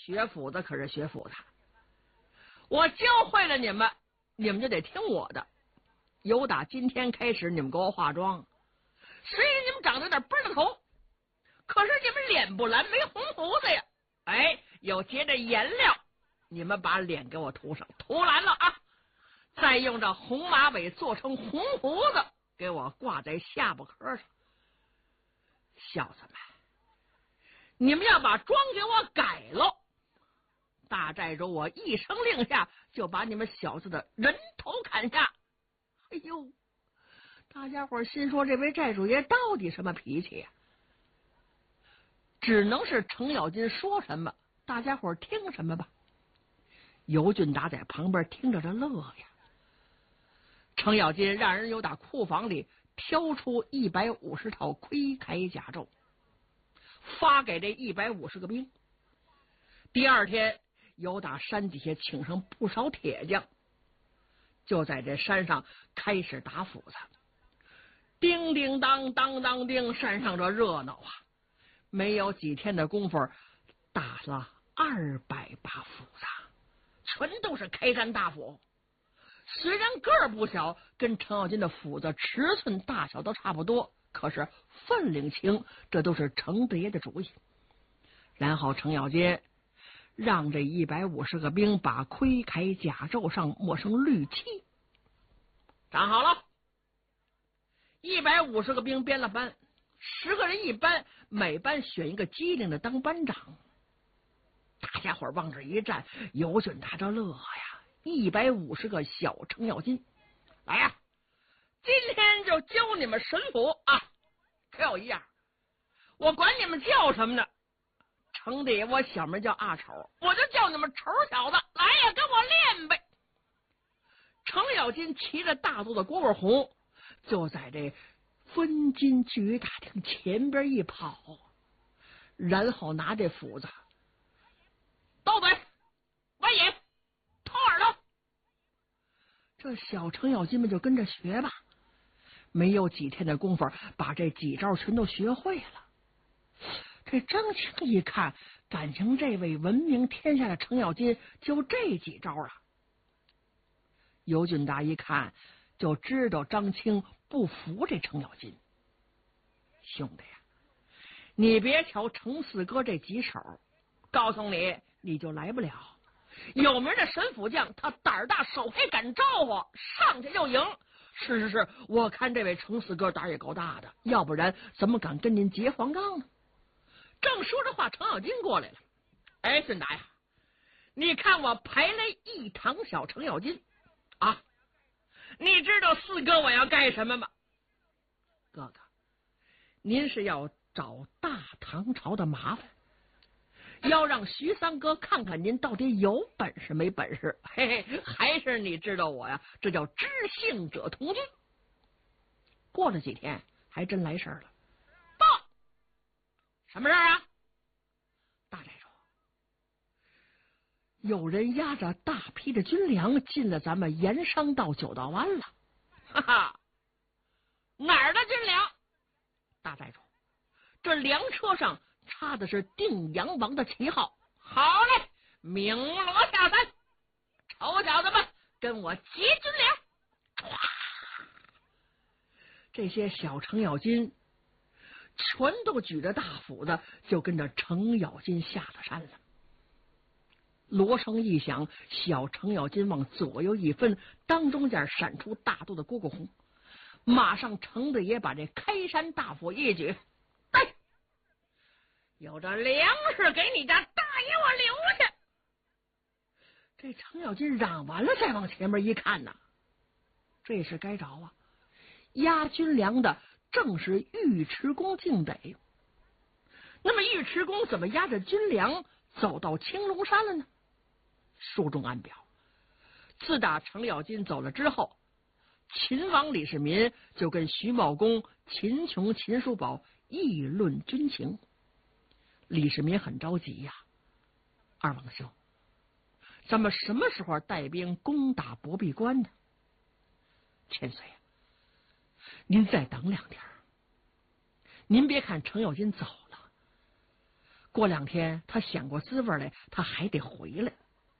学府的可是学府的，我教会了你们，你们就得听我的。由打今天开始，你们给我化妆。虽然你们长得有点笨的头，可是你们脸不蓝，没红胡子呀。哎，有结着颜料，你们把脸给我涂上，涂蓝了啊！再用这红马尾做成红胡子，给我挂在下巴颏上。小子们，你们要把妆给我改了，大寨主我一声令下，就把你们小子的人头砍下。哎呦，大家伙心说这位寨主爷到底什么脾气呀？只能是程咬金说什么，大家伙听什么吧。尤俊达在旁边听着这乐呀。程咬金让人由打库房里挑出150套盔铠甲胄，发给这150个兵。第二天，由打山底下请上不少铁匠，就在这山上开始打斧子。叮叮当当当叮，山上这热闹啊！没有几天的功夫，打了200把斧子，全都是开山大斧。虽然个儿不小，跟程咬金的斧子尺寸大小都差不多，可是分量轻，这都是程德爷的主意。然后程咬金让这150个兵把盔铠甲胄上抹上绿漆。站好了，150个兵编了班，10个人一班，每班选一个机灵的当班长。大家伙往这一站，尤俊达着乐呀！150个小程咬金，来呀！今天就教你们神斧啊！可有一样，我管你们叫什么呢？程德爷，我小名叫阿丑，我就叫你们丑小子，来呀，跟我练呗！程咬金骑着大肚的蝈蝈红，就在这分金局大厅前边一跑，然后拿这斧子，刀嘴，歪眼，掏耳朵。这小程咬金们就跟着学吧，没有几天的功夫，把这几招全都学会了。这张青一看，感情这位闻名天下的程咬金就这几招啊。尤俊达一看就知道张青不服这程咬金。兄弟呀，你别瞧程四哥这几手，告诉你，你就来不了。有名的神斧匠，他胆儿大，手还敢招呼，上去就赢。是，我看这位程四哥胆儿也够大的，要不然怎么敢跟您结黄杠呢？正说着话，程咬金过来了。哎，俊达呀，你看我排来一堂小程咬金啊！你知道四哥我要干什么吗？哥哥，您是要找大唐朝的麻烦，要让徐三哥看看您到底有本事没本事。嘿嘿，还是你知道我呀？这叫知性者同居。过了几天，还真来事儿了。报，什么事儿啊？大寨主，有人押着大批的军粮进了咱们盐商道9道湾了。哈哈，哪儿的军粮？大寨主，这粮车上插的是定阳王的旗号。好嘞，鸣锣下山，臭小子们，跟我劫军粮！唰，这些小程咬金全都举着大斧子，就跟着程咬金下了山了。锣声一响，小程咬金往左右一分，当中间闪出大肚的蝈蝈红。马上程德爷把这开山大斧一举，哎，有这粮食给你家大爷我留下。这程咬金嚷完了，再往前面一看呐，这是该着啊！押军粮的正是尉迟恭敬北。那么尉迟恭怎么押着军粮走到青龙山了呢？书中暗表，自打程咬金走了之后，秦王李世民就跟徐茂公、秦琼、秦叔宝议论军情。李世民很着急呀，二王兄，咱们什么时候带兵攻打博壁关呢？千岁，您再等2天。您别看程咬金走了， 过2天他想过滋味来，他还得回来。